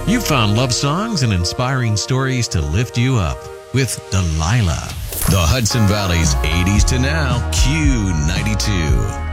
You found love songs and inspiring stories to lift you up with Delilah. The Hudson Valley's 80s to now Q92.